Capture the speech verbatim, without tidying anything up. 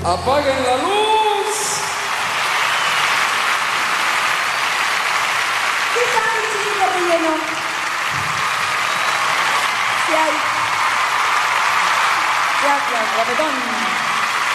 ¡Apaguen la luz! ¿Qué tal, chiquito relleno? Sí hay. Gracias, guapetón.